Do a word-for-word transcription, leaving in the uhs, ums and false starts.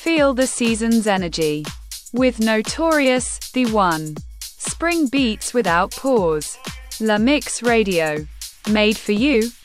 Feel the season's energy with Notorious, the One. Spring beats without pause. La Mix Radio. Made for you,